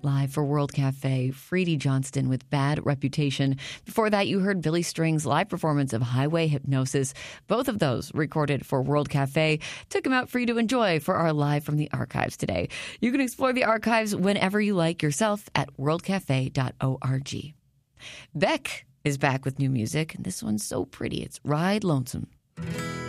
live for World Cafe, Freedy Johnston with Bad Reputation. Before that, you heard Billy String's live performance of Highway Hypnosis. Both of those recorded for World Cafe. Took them out for you to enjoy for our Live from the Archives today. You can explore the archives whenever you like yourself at worldcafe.org. Beck is back with new music, and this one's so pretty. It's Ride Lonesome.